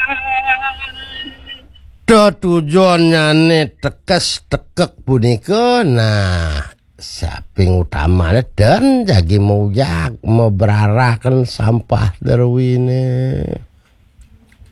Do tujuannya nih tekek punika nah saping utamanya dan jagi mau berarahkan sampah derwine